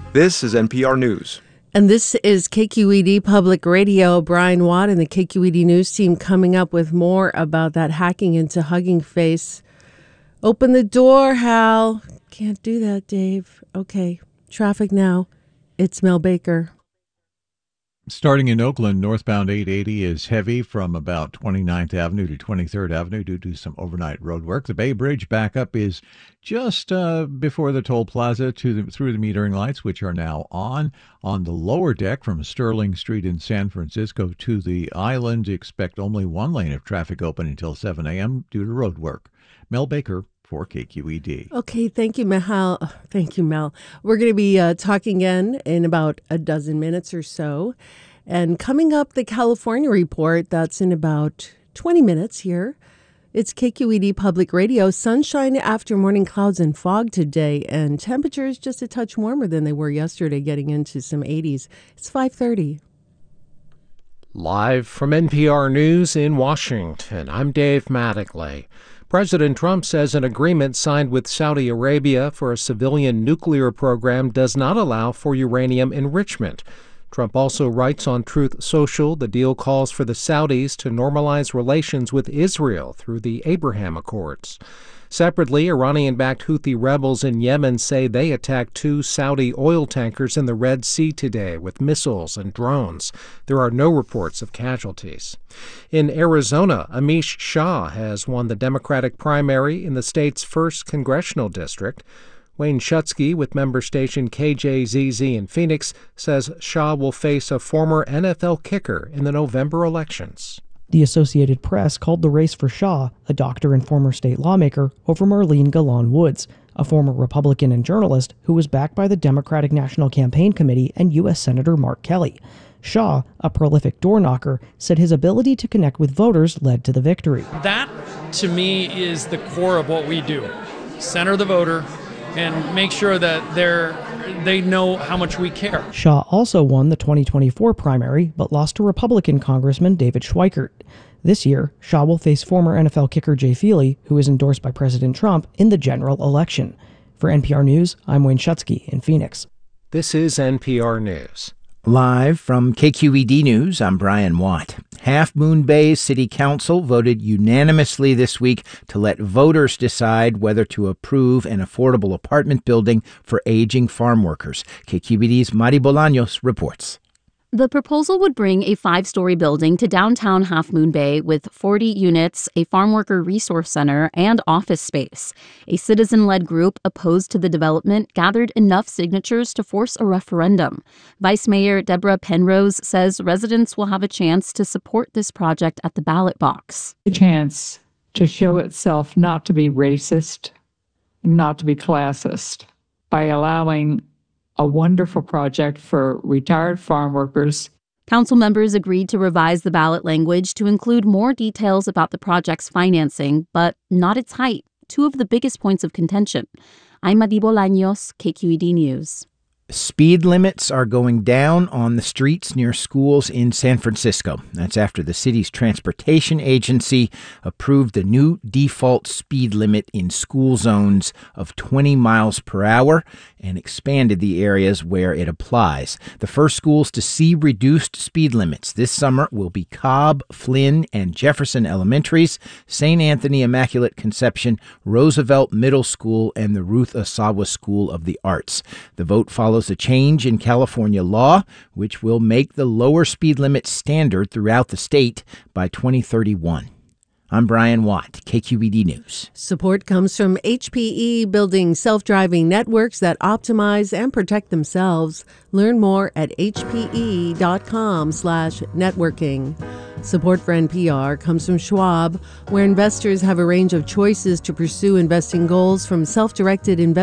This is NPR News. And this is KQED Public Radio. Brian Watt and the KQED News team coming up with more about that hacking into Hugging Face. Open the door, Hal. Can't do that, Dave. Okay, traffic now. It's Mel Baker. Starting in Oakland, northbound 880 is heavy from about 29th Avenue to 23rd Avenue due to some overnight road work. The Bay Bridge backup is just before the toll plaza through the metering lights, which are now on. On the lower deck from Sterling Street in San Francisco to the island, expect only one lane of traffic open until 7 a.m. due to road work. Mel Baker for KQED. Okay, thank you, Mel. Thank you, Mel. We're going to be talking again in about a dozen minutes or so. And coming up, the California Report, that's in about 20 minutes here. It's KQED Public Radio. Sunshine after morning clouds and fog today, and temperatures just a touch warmer than they were yesterday, getting into some 80s. It's 5:30. Live from NPR News in Washington, I'm Dave Mattingly. President Trump says an agreement signed with Saudi Arabia for a civilian nuclear program does not allow for uranium enrichment. Trump also writes on Truth Social the deal calls for the Saudis to normalize relations with Israel through the Abraham Accords. Separately, Iranian-backed Houthi rebels in Yemen say they attacked 2 Saudi oil tankers in the Red Sea today with missiles and drones. There are no reports of casualties. In Arizona, Amish Shah has won the Democratic primary in the state's 1st congressional district. Wayne Schutzke with member station KJZZ in Phoenix says Shah will face a former NFL kicker in the November elections. The Associated Press called the race for Shah, a doctor and former state lawmaker, over Marlene Galan Woods, a former Republican and journalist who was backed by the Democratic National Campaign Committee and U.S. Senator Mark Kelly. Shah, a prolific door knocker, said his ability to connect with voters led to the victory. That, to me, is the core of what we do. Center the voter and make sure that they know how much we care. Shah also won the 2024 primary, but lost to Republican Congressman David Schweikert. This year, Shah will face former NFL kicker Jay Feely, who is endorsed by President Trump, in the general election. For NPR News, I'm Wayne Schutzke in Phoenix. This is NPR News. Live from KQED News, I'm Brian Watt. Half Moon Bay's City Council voted unanimously this week to let voters decide whether to approve an affordable apartment building for aging farm workers. KQED's Mari Bolaños reports. The proposal would bring a 5-story building to downtown Half Moon Bay with 40 units, a farm worker resource center, and office space. A citizen-led group opposed to the development gathered enough signatures to force a referendum. Vice Mayor Deborah Penrose says residents will have a chance to support this project at the ballot box. A chance to show itself not to be racist, not to be classist, by allowing a wonderful project for retired farm workers. Council members agreed to revise the ballot language to include more details about the project's financing, but not its height, 2 of the biggest points of contention. I'm Mari Bolaños, KQED News. Speed limits are going down on the streets near schools in San Francisco. That's after the city's transportation agency approved the new default speed limit in school zones of 20 miles per hour and expanded the areas where it applies. The first schools to see reduced speed limits this summer will be Cobb, Flynn, and Jefferson Elementaries, St. Anthony Immaculate Conception, Roosevelt Middle School, and the Ruth Asawa School of the Arts. The vote follows a change in California law, which will make the lower speed limit standard throughout the state by 2031. I'm Brian Watt, KQED News. Support comes from HPE, building self-driving networks that optimize and protect themselves. Learn more at hpe.com/networking. Support for NPR comes from Schwab, where investors have a range of choices to pursue investing goals, from self-directed investment